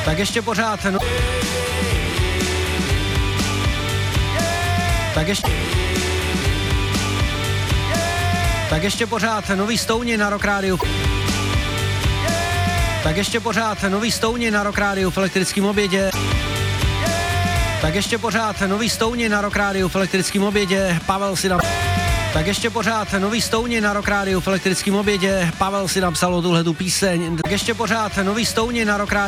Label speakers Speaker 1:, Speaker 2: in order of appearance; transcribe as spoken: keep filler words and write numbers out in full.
Speaker 1: Tak ještě pořád, no... Tak ještě... Tak ještě pořád nový Stouni na Rock Rádiu. Tak ještě pořád nový Stouni na Rock Rádiu v elektrickém obědě. Tak ještě pořád nový Stouni na Rock Rádiu v elektrickém obědě. Pavel si nám... Tak ještě pořád nový Stouni na Rock Rádiu v elektrickém obědě. Pavel si napsal tuhletu píseň. Tak ještě pořád nový Stouni na Rock Rádiu.